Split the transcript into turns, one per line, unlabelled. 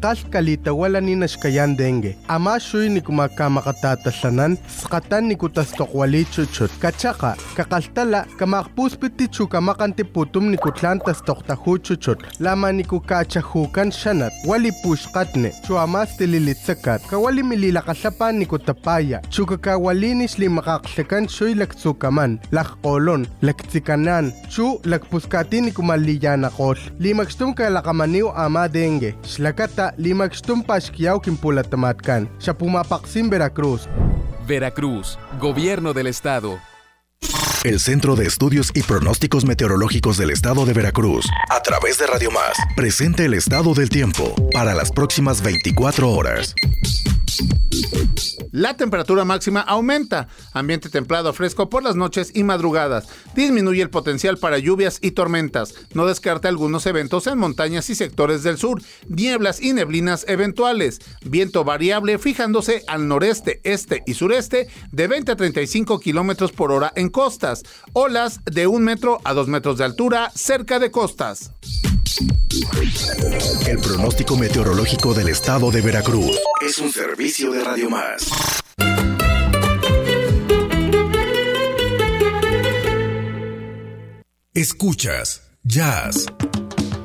Akal kalita wala ni nashkayan dengue. Ama shuy ni kumakamatatalanan, skatan ni kutastokwali chuchut. Kachaka, kakaltala, kamakpuspiti chukamakantiputum ni kutlan tastoktahu chuchut. Lama ni kukachahukan shanat, wali pushkatne, chuamas tililitsakat, kawali mililakasapan ni kutapaya, chukakawalinis limakaksekan shuy laktsukaman, lakkolon, laktsikanan, chu lakpuskati ni kumaliyanakol. Limakstum kalakamaniw ama dengue. Shlakata limakstum pashkiyaw kimpulatamatkan. Siya pumapaksim Veracruz.
Veracruz, Gobierno del Estado.
El Centro de Estudios y Pronósticos Meteorológicos del Estado de Veracruz, a través de Radio Más, presenta el estado del tiempo para las próximas 24 horas.
La temperatura máxima aumenta, ambiente templado fresco por las noches y madrugadas, disminuye el potencial para lluvias y tormentas, no descarta algunos eventos en montañas y sectores del sur, nieblas y neblinas eventuales, viento variable fijándose al noreste, este y sureste de 20 a 35 kilómetros por hora en costas, olas de 1 metro a 2 metros de altura cerca de costas.
El pronóstico meteorológico del Estado de Veracruz es un servicio de Radio Más. Escuchas Jazz